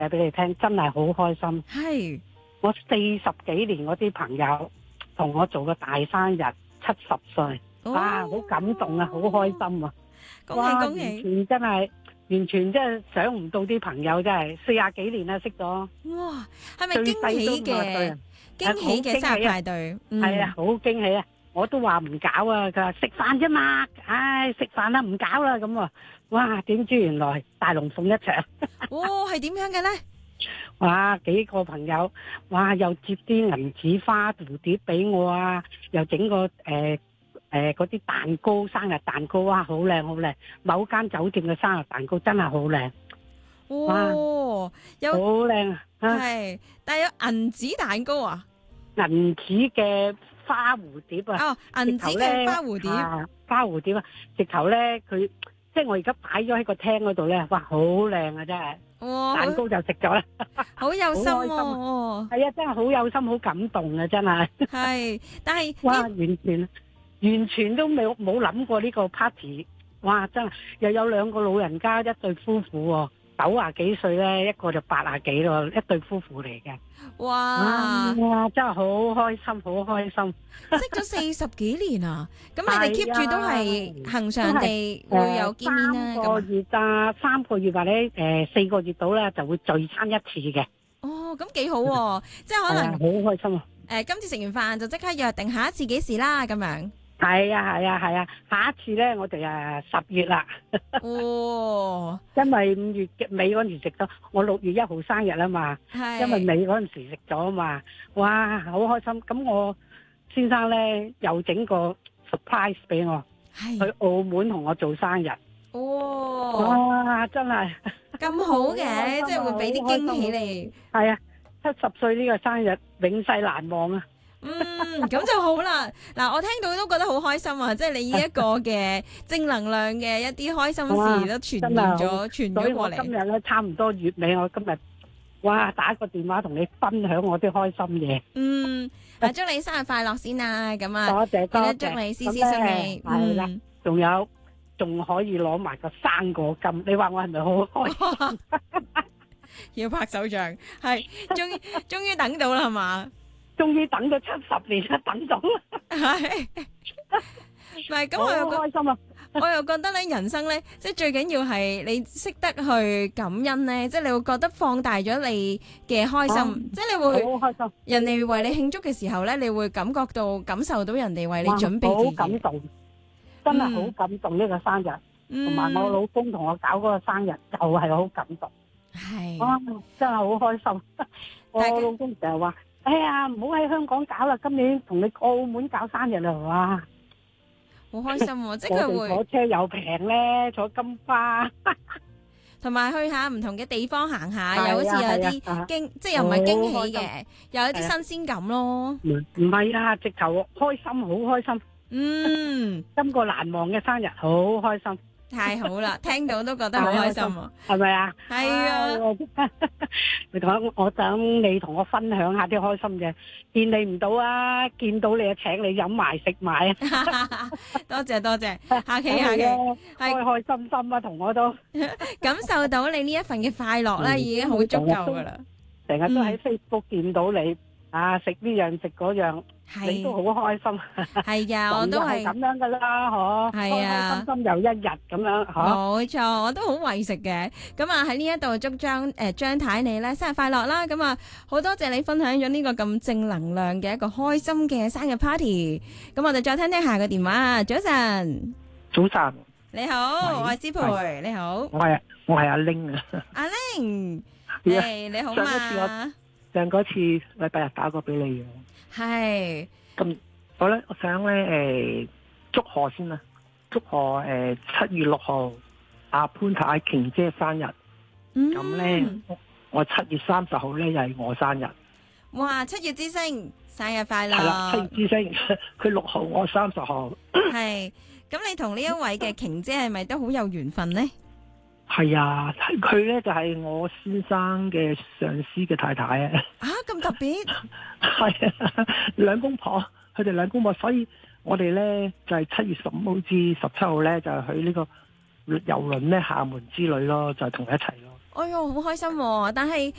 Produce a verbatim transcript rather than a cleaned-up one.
誒俾你聽，真係好開心。 係我四十幾年嗰啲朋友同我做個大生日，七十歲，哇，好感動啊，好開心啊！ 恭喜哇， 恭喜！ 完全真係，完全真係想唔到啲朋友真係四廿幾年啦，識咗。 哇，係咪最驚喜細都五十歲嘅啊！ 驚喜嘅生日派對？ 係啊，好驚喜啊！我都話唔搞啊，佢話食飯啫嘛，唉，食飯啦，唔搞啦咁啊！哇，點知原來大龍鳳一場， 哦，係點樣嘅咧？ 哇，幾個朋友，哇，又接啲銀紙花蝴蝶俾我啊，又整個誒誒嗰啲蛋糕，生日蛋糕啊，好靚好靚，某間酒店嘅生日蛋糕真係好靚， 哦，有好靚啊！ 係，但係有銀紙蛋糕啊？ 銀紙嘅花蝴蝶啊！ 哦，銀紙嘅花蝴蝶， 啊、花蝴蝶啊！直頭咧，佢即係我而家擺咗喺個廳嗰度咧，哇，好靚啊！真係， 哇， 蛋糕就食咗啦， 好有心好開心喎， 係啊，真係好有心，好感動啊！真係， 係，但係哇，完全完全都冇冇諗過呢個 party，哇，真係又有兩個老人家，一對夫婦喎，九啊幾歲咧，一個就八啊幾咯，一對夫婦嚟嘅。 哇， 哇，真係好開心，好開心！ 識咗四十幾年啊，咁你哋 keep 住都係恒常地都係會有見面啦， 三個咁月啊，三個月或者誒四個月到咧就會聚餐一次嘅。 哦，咁幾好喎，即係可能係啊好開心啊！ 誒今次食完飯就即刻約定下一次幾時啦，咁樣。 係啊係啊係啊，下一次咧我哋誒十月啦， 哦， 因為五月嘅尾嗰陣時食咗，我六月一號生日啊嘛， 係， 因為尾嗰陣時食咗啊嘛，哇好開心！咁我先生咧又整個 surprise 俾我， 係， 去澳門同我做生日。 哦， 哇！真係咁好嘅， 好開心啊即係會俾啲驚喜你。 係啊，七十歲呢個生日永世難忘啊！ 嗯，咁就好啦。嗱，我聽到都覺得好開心啊！即係你呢一個嘅正能量嘅一啲開心事都傳染咗，傳所以我咗過嚟。 今日咧差唔多月尾，我今日哇打個電話同你分享我啲開心嘢。 嗯，啊祝你生日快樂先啊！咁啊， 多謝多謝， 祝你事事順利。 係啦嗯， 仲有仲可以攞埋個生果金，你話我係咪好開心？ 要拍手掌，係終於終於等到啦，係嘛？ 終於等咗七十年啦，等到啦， 係，唔係咁好我又覺開心啊！ 我又覺得咧，人生咧，即係最緊要係你識得去感恩咧，即係你會覺得放大咗你嘅開心， 啊即係你會好開心， 人哋為你慶祝嘅時候咧，你會感覺到感受到人哋為你準備好自己， 感動，真係好感動呢個生日。同埋我老公同我搞嗰個生日就係好感動， 係哇！真係好開心。我大家老公成日話：哎呀，唔好喺香港搞啦，今年同你澳門搞生日啦，哇！ 好開心喎，即係我佢會哋坐車又平咧，坐金花， 同埋去下唔同嘅地方行下， 係啊又好似有啲係啊驚，即係又唔係驚喜好開嘅，有一啲係啊新鮮感咯。 唔唔係啊，直頭開心，好開心， 嗯， 今個難忘嘅生日，好開心， 太好啦，聽到都覺得好開心啊！ 係咪啊？ 係啊。 你同我，我等你同我分享下啲開心嘅，見你唔到啊，見到你就請你飲埋食埋啊， 多謝多謝，客氣客氣， 開係開心心啊，同我都感受到你呢一份嘅快樂咧，已經好足夠噶啦。 成日都喺 Facebook 見到你啊，食呢樣食嗰樣，你都係好開心。 係啊，我都係係咁樣噶啦，嗬， 係啊開開心心又一日咁樣，嗬。 冇錯，我都好為食嘅。咁啊喺呢一度祝張誒張太你咧生日快樂啦！咁啊好多謝你分享咗呢個咁正能量嘅一個開心嘅生日 party。咁我哋再聽聽下個電話。早晨， 早晨， 你好，我係師培，你好， 我係我係阿玲啊。 阿玲， 係啊誒你好上一次我嘛？ 上嗰次禮拜日打過俾你嘅， 係咁我咧我想咧誒祝賀先啦，祝賀誒七月六號阿潘太瓊姐生日， 嗯咁咧我七月三十號咧又係我生日， 哇！七月之星，生日快樂！ 係啦，七月之星，佢六號我三十號， 係咁，你同呢一位嘅瓊姐係咪都好有緣分呢？ 係啊，佢咧就係我先生嘅上司嘅太太啊。 啊，咁特別！ 係啊，兩公婆，佢哋兩公婆，所以我哋咧就係、是、七月十五至十七號咧就係、去呢個遊輪咧廈門之旅咯，就係同佢一齊咯。 哎喲，好開心喎！但係